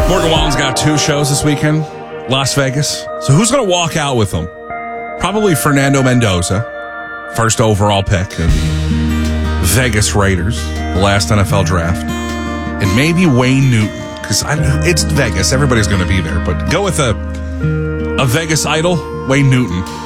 Morgan Wallen's got 2 shows this weekend, Las Vegas. So who's going to walk out with them? Probably Fernando Mendoza, first overall pick of the Vegas Raiders, the last NFL draft. And maybe Wayne Newton, because it's Vegas. Everybody's going to be there. But go with a Vegas idol, Wayne Newton.